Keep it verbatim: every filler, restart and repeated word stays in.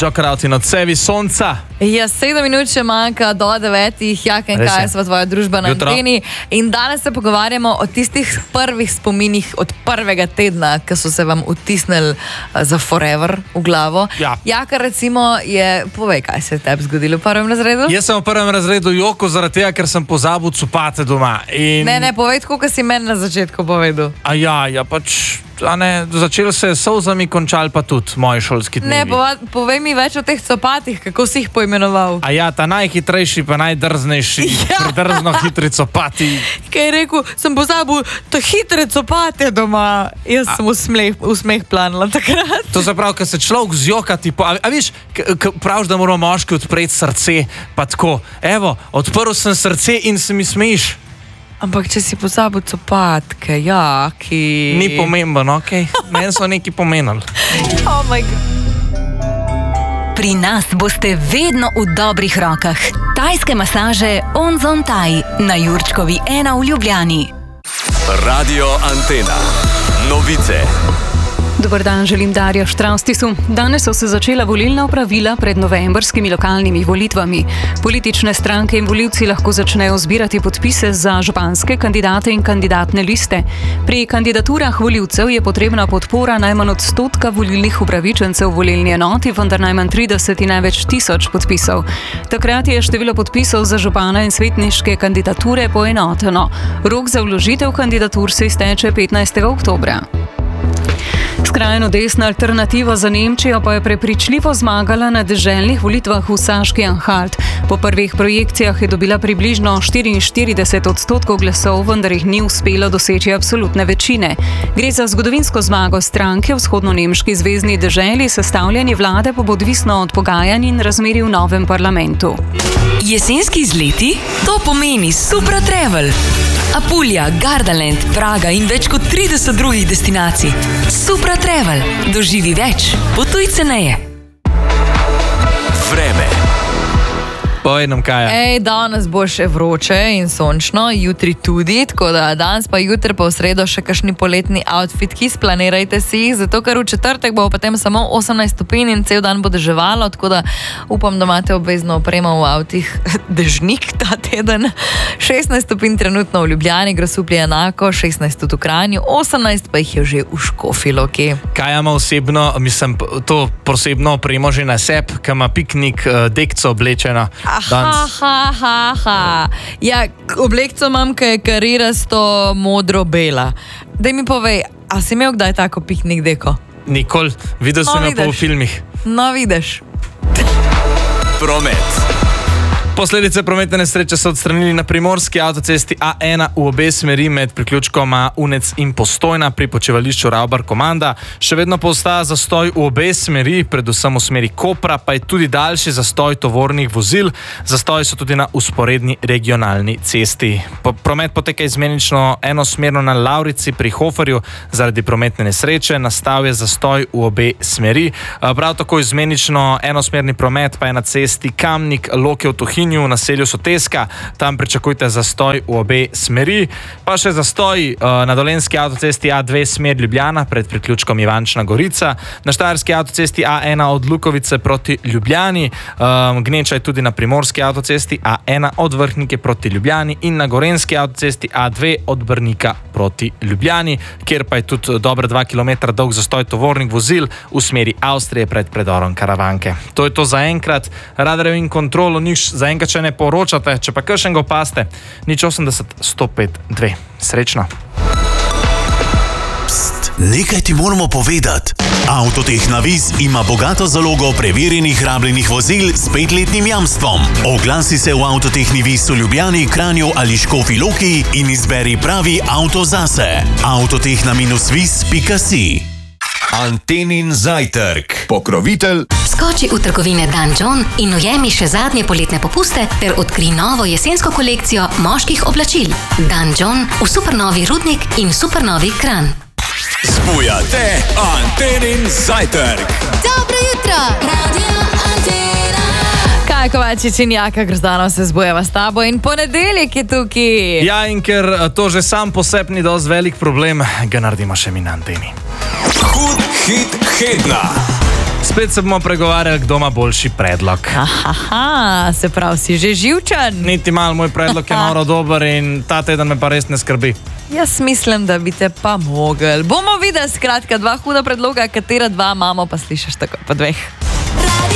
Joker in odsevi sonca. Ja, sedem minut še manjka do devetih, Jaka in Kaja sva tvoja družba na anteni. In danes se pogovarjamo o tistih prvih spominih od prvega tedna, ki so se vam vtisnili za forever v glavo. Ja. Jaka, recimo, je, povej, kaj se je tebi zgodilo v prvem razredu? Jaz sem v prvem razredu joko zaradi tega, ker sem pozabil copate doma. In... Ne, ne, povej tako, kot si meni na začetku povedal. A ja, ja, pač... A ne, začel se je s solzami, končal pa tudi moji šolski dnevi. Ne, pova, povej mi več o teh copatih, kako si jih poimenoval. A ja, ta najhitrejši pa najdrznejši, ja. Predrzno hitri copati. Kaj je rekel, sem pozabil to hitre copate doma. Jaz a. sem usmeh, usmeh planila takrat. To se pravi, ko se človek zjoka, tipo, a, a viš, praviš, da moramo moški odpreti srce, pa tako, evo, odprl sem srce in se mi smejiš. Ampak če si pozabil copatke, Jaki... Ni pomembno, okej? Okay? Meni so neki pomenili. Oh my God. Pri nas boste vedno v dobrih rokah. Tajske masaže Onzon Thai na Jurčkovi ena v Ljubljani. Radio Antena. Novice. Dobar dan, želim Darja Štravstisu. Danes so se začela volilna opravila pred novembrskimi lokalnimi volitvami. Politične stranke in volivci lahko začnejo zbirati podpise za županske kandidate in kandidatne liste. Pri kandidaturah volivcev je potrebna podpora najmanj odstotka volilnih upravičencev v volilni enoti, vendar najmanj trideset in največ tisoč podpisov. Takrat je število podpisov za župana in svetniške kandidature poenoteno. Rok za vložitev kandidatur se izteče petnajstega oktobra. Skrajno desna alternativa za Nemčijo pa je prepričljivo zmagala na deželnih volitvah v Saški Anhalt. Po prvih projekcijah je dobila približno štiriinštirideset odstotkov glasov, vendar jih ni uspelo doseči absolutne večine. Gre za zgodovinsko zmago stranke v vzhodno-nemški zvezni deželi, sestavljanje vlade pa bo odvisno od pogajanj in razmerij v novem parlamentu. Jesenski izleti? To pomeni Supra Travel. Apulija, Gardaland, Praga in več kot trideset drugih destinacij. Supra Travel. Doživi več. Potuj ceneje. Vreme. Povej nam, Kaja. Ej, danes bo še vroče in sončno, jutri tudi, tako da danes pa jutri pa v sredo še kakšni poletni outfit, ki splanirajte si jih, zato ker v četrtek bo potem samo osemnajst stopinj in cel dan bo deževalo, tako da upam, da imate obvezno opremo v avtih dežnik ta teden. šestnajst stopinj trenutno v Ljubljani, Grosuplje enako, šestnajst tudi v Kranju, osemnajst pa jih je že v Škofji Loki. Kaja ima osebno, mislim, to posebno opremo že na seb, ki ima piknik dekco oblečeno. Aha, ha, ha, ha. Ja, oblekco imam, ki je karirasto modro-bela. Daj mi povej, a si imel kdaj tako piknik deko? Nikoli, videl sem jo pa v filmih. No, vidiš. Promet. Posledice prometne nesreče so odstranili na primorski avtocesti A ena v obe smeri med priključkoma Unec in Postojna pri počivališču Ravbar-Komanda. Še vedno pa ostaja zastoj v obe smeri, predvsem v smeri Kopra, pa je tudi daljši zastoj tovornih vozil. Zastoji so tudi na usporedni regionalni cesti. Promet poteka izmenično enosmerno na Lavrici pri Hoferju zaradi prometne nesreče. Nastal je zastoj v obe smeri. Prav tako izmenično enosmerni promet pa je na cesti Kamnik-Lokjev-Tuhinj v naselju Soteska, tam pričakujte zastoj v obe smeri. Pa še zastoj uh, na dolenjski avtocesti A dve smer Ljubljana pred priključkom Ivančna Gorica, na štajerski avtocesti A ena od Lukovice proti Ljubljani, um, gneča je tudi na primorski avtocesti A ena od Vrhnike proti Ljubljani in na gorenjski avtocesti A dve od Brnika proti Ljubljani, kjer pa je tudi dobra dva kilometra dolg zastoj tovornih vozil v smeri Avstrije pred predorom Karavanke. To je to za enkrat. Radarjev in kontrolo nič za enkrat, če ne poročate, če pa kakšen ga opaste, nič osemdeset sto pet dve. Srečno. Pst, nekaj ti moramo povedati. Avtotehna Viz ima bogato zalogo preverjenih rabljenih vozil s petletnim jamstvom. Oglasi se v Avtotehni Viz v Ljubljani, Kranju ali Škofji Loki in izberi pravi avto zase. avtotehna viz pika si. Antenin zajtrk. Pokrovitelj. Skoči v trgovine Dan John in ujemi še zadnje poletne popuste ter odkri novo jesensko kolekcijo moških oblačil. Dan John v supernovi Rudnik in supernovi Kranj. Spujate Antenin zajtrk. Dobro jutro, Radio Antena. Kaja Kovačič in Jaka Grozdanov se zbujeva s tabo in ponedeljek je tukaj. Ja, in ker to že sam poseb ni dosti velik problem, ga naredimo še mi na anteni. Hud hit hedna. S Spet se bomo pregovarjali, kdo ima boljši predlog. Aha, se pravi, si že živčen. Niti malo, moj predlog je noro dober in ta teden me pa res ne skrbi. Jaz mislim, da bi te pa mogel. Bomo videli, skratka, dva huda predloga, katera dva imamo, pa slišiš tako po dveh.